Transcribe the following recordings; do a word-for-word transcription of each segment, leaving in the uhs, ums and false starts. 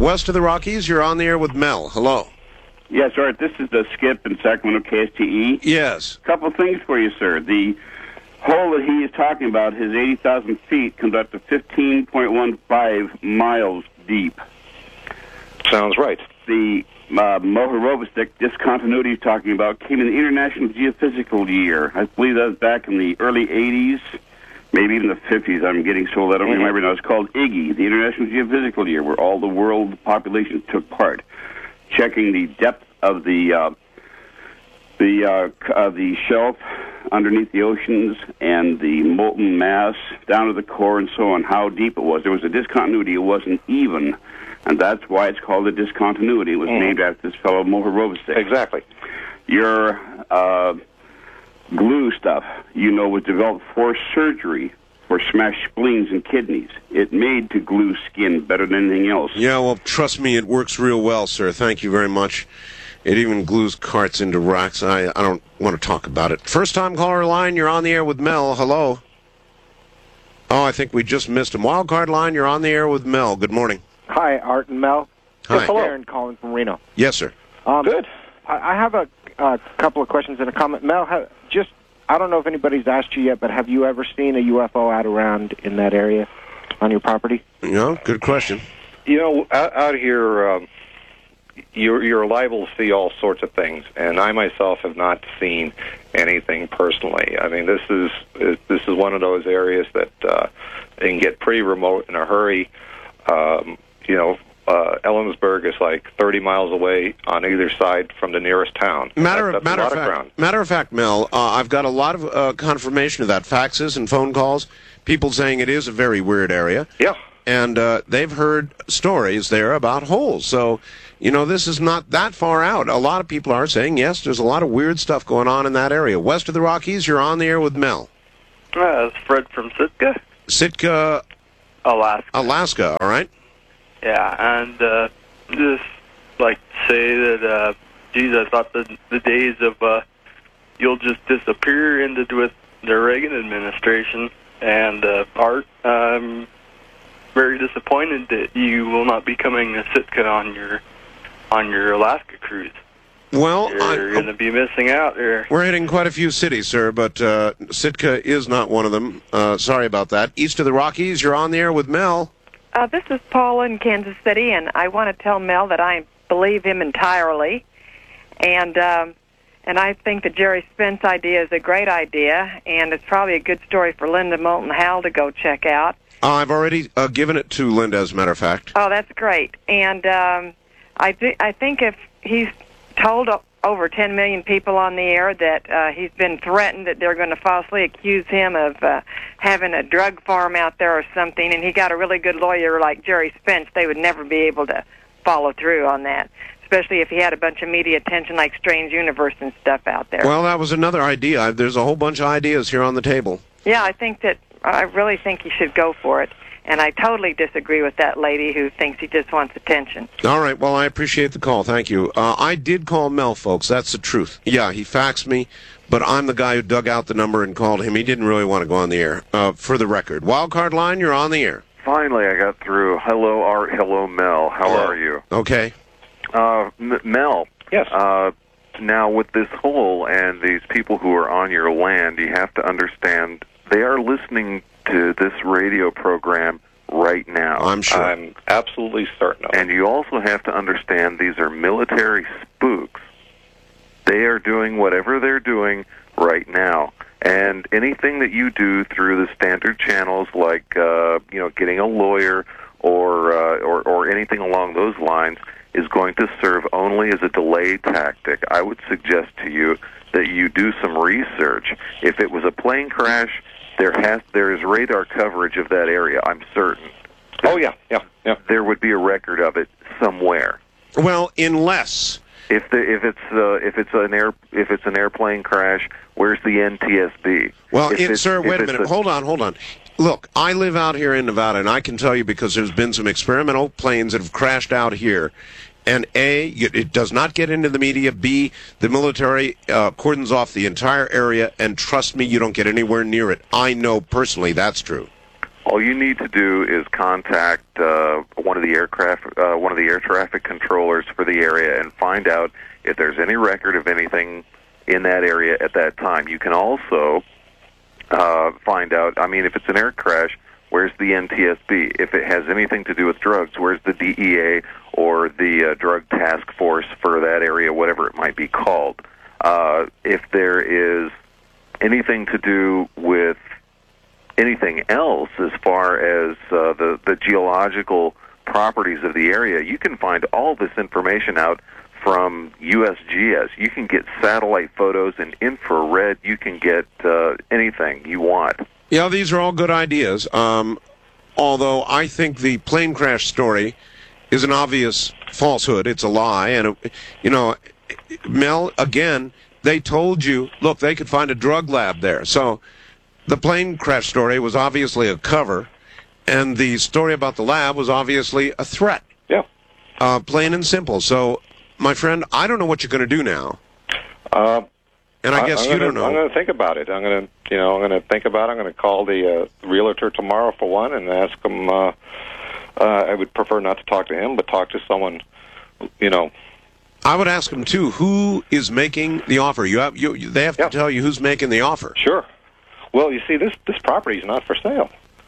West of the Rockies, you're on the air with Mel. Hello. Yes, sir. This is the Skip in Sacramento K S T E. Yes. A couple things for you, sir. The hole that he is talking about, his eighty thousand feet, comes up to fifteen point one five miles deep. Sounds right. The uh, Mohorovicic discontinuity he's talking about came in the International Geophysical Year. I believe that was back in the early eighties, maybe even the fifties. I'm getting so old I don't mm-hmm. remember now. It's called I G G Y, the International Geophysical Year, where all the world population took part, checking the depth of the uh, the uh, uh, the shelf underneath the oceans and the molten mass down to the core and so on, how deep it was. There was a discontinuity. It wasn't even, and that's why it's called a discontinuity. It was mm. named after this fellow Mohorovicic. Exactly. Your uh, glue stuff, you know, was developed for surgery, for smashed spleens and kidneys. It made to glue skin better than anything else. Yeah, well, trust me, it works real well, sir. Thank you very much. It even glues carts into rocks. I, I don't want to talk about it. First time caller line, you're on the air with Mel. Hello. Oh, I think we just missed him. Wildcard line, you're on the air with Mel. Good morning. Hi, Art and Mel. Hi. It's Aaron calling from Reno. Yes, sir. Um, Good. I, I have a, a couple of questions and a comment. Mel, have, just I don't know if anybody's asked you yet, but have you ever seen a U F O out around in that area on your property? No, good question. You know, out, out here, um, you're, you're liable to see all sorts of things, and I myself have not seen anything personally. I mean, this is this is one of those areas that uh, they can get pretty remote in a hurry. Um, you know, uh, Ellensburg is like thirty miles away on either side from the nearest town. Matter, that, of, matter, of fact, of matter of fact, Mel, uh, I've got a lot of uh, confirmation of that, faxes and phone calls, people saying it is a very weird area. Yeah. And uh, they've heard stories there about holes. So, you know, this is not that far out. A lot of people are saying, yes, there's a lot of weird stuff going on in that area. West of the Rockies, you're on the air with Mel. Uh, it's Fred from Sitka. Sitka, Alaska. Alaska, all right? Yeah, and uh, just like to say that, uh, geez, I thought the, the days of uh, you'll just disappear into with the Reagan administration. And uh, Art, I'm very disappointed that you will not be coming to Sitka on your on your Alaska cruise. Well, you're going to be missing out there. We're hitting quite a few cities, sir, but uh, Sitka is not one of them. Uh, sorry about that. East of the Rockies, you're on the air with Mel. Uh, this is Paula in Kansas City, and I want to tell Mel that I believe him entirely, and um, and I think the Jerry Spence idea is a great idea, and it's probably a good story for Linda Moulton Howe to go check out. Uh, I've already uh, given it to Linda, as a matter of fact. Oh, that's great. And um, I, th- I think if he's told o- over ten million people on the air that uh, he's been threatened, that they're going to falsely accuse him of uh, having a drug farm out there or something, and he got a really good lawyer like Jerry Spence, they would never be able to follow through on that, especially if he had a bunch of media attention like Strange Universe and stuff out there. Well, that was another idea. There's a whole bunch of ideas here on the table. Yeah, I think that I really think he should go for it. And I totally disagree with that lady who thinks he just wants attention. All right, well, I appreciate the call. Thank you. Uh, I did call Mel, folks. That's the truth. Yeah, he faxed me, but I'm the guy who dug out the number and called him. He didn't really want to go on the air, uh, for the record. Wildcard line, you're on the air. Finally, I got through. Hello, Art. Hello, Mel. How Hello. are you? Okay. Uh, M- Mel. Yes. Uh, now, with this hole and these people who are on your land, you have to understand they are listening to this radio program right now. I'm sure. I'm absolutely certain of it. And you also have to understand these are military spooks. They are doing whatever they're doing right now. And anything that you do through the standard channels, like uh, you know, getting a lawyer or, uh, or or anything along those lines, is going to serve only as a delay tactic. I would suggest to you that you do some research. If it was a plane crash, there has there is radar coverage of that area. I'm certain. Oh yeah, yeah, yeah. There would be a record of it somewhere. Well, unless if the if it's uh, if it's an air if it's an airplane crash, where's the N T S B? Well, if it, sir, wait a minute. A, hold on, hold on. Look, I live out here in Nevada, and I can tell you because there's been some experimental planes that have crashed out here. And A, it does not get into the media. B, the military uh, cordons off the entire area. And trust me, you don't get anywhere near it. I know personally that's true. All you need to do is contact uh, one of the aircraft, uh, one of the air traffic controllers for the area, and find out if there's any record of anything in that area at that time. You can also uh, find out, I mean, if it's an air crash, where's the N T S B? If it has anything to do with drugs, where's the D E A or the uh, Drug Task Force for that area, whatever it might be called? Uh, if there is anything to do with anything else as far as uh, the, the geological properties of the area, you can find all this information out from U S G S. You can get satellite photos and infrared. You can get uh, anything you want. Yeah, these are all good ideas. Um, although I think the plane crash story is an obvious falsehood. It's a lie. And, it, you know, Mel, again, they told you, look, they could find a drug lab there. So the plane crash story was obviously a cover, and the story about the lab was obviously a threat. Yeah. Uh, plain and simple. So, my friend, I don't know what you're going to do now. Uh, and I, I guess I'm you gonna, don't know. I'm going to think about it. I'm going to, you know, I'm going to think about it. I'm going to call the uh, realtor tomorrow for one and ask him. Uh, uh, I would prefer not to talk to him, but talk to someone, you know. I would ask him too. Who is making the offer? You have, you, they have to yeah. tell you who's making the offer. Sure. Well, you see, this this property is not for sale.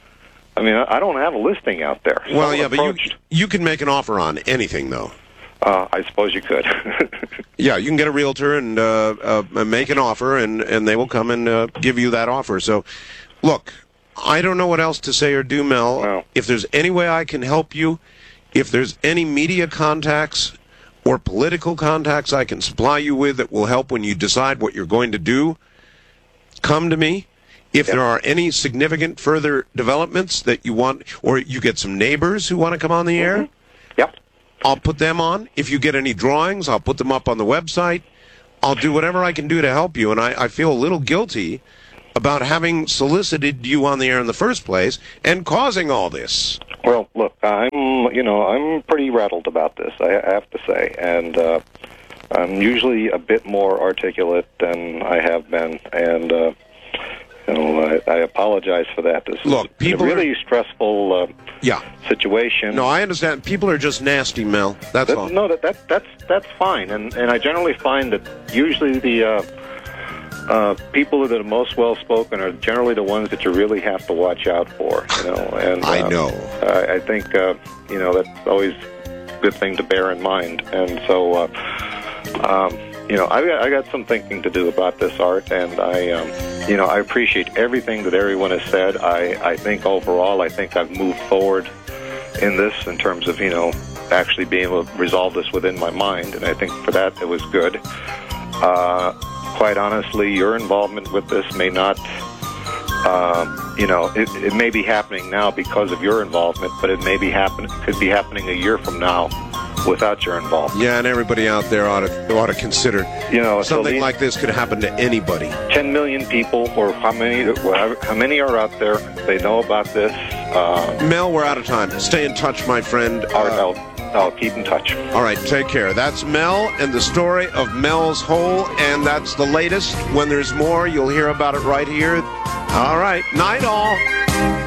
I mean, I, I don't have a listing out there. Well, Someone yeah, but you approached. you can make an offer on anything, though. Uh, I suppose you could. Yeah, you can get a realtor and uh, uh, make an offer, and, and they will come and uh, give you that offer. So, look, I don't know what else to say or do, Mel. No. If there's any way I can help you, if there's any media contacts or political contacts I can supply you with that will help when you decide what you're going to do, come to me. If Yep. there are any significant further developments that you want, or you get some neighbors who want to come on the air, Yep. I'll put them on. If you get any drawings, I'll put them up on the website. I'll do whatever I can do to help you. And I, I feel a little guilty about having solicited you on the air in the first place and causing all this. Well, look, I'm, you know, I'm pretty rattled about this, I have to say. And uh, I'm usually a bit more articulate than I have been. And, uh, you know, I, I apologize for that. This Look, is people a really are, stressful uh, yeah. situation. No, I understand. People are just nasty, Mel. That's That- all. No, that, that that's that's fine, and and I generally find that usually the uh, uh, people that are most well spoken are generally the ones that you really have to watch out for. You know, and uh, I know. I, I think uh, you know that's always a good thing to bear in mind, and so. Uh, um, You know, I got, I got some thinking to do about this, Art, and I, um, you know, I appreciate everything that everyone has said. I, I think overall, I think I've moved forward in this in terms of, you know, actually being able to resolve this within my mind, and I think for that it was good. Uh, quite honestly, your involvement with this may not, uh, you know, it, it may be happening now because of your involvement, but it may be happen could be happening a year from now without your involvement. Yeah, and everybody out there ought to, ought to consider You know, so something these- like this could happen to anybody. ten million people, or how many how many are out there, they know about this. Uh, Mel, we're out of time. Stay in touch, my friend. Art, Uh, I'll, I'll keep in touch. all right, take care. That's Mel and the story of Mel's Hole, and that's the latest. When there's more, you'll hear about it right here. All right, night all.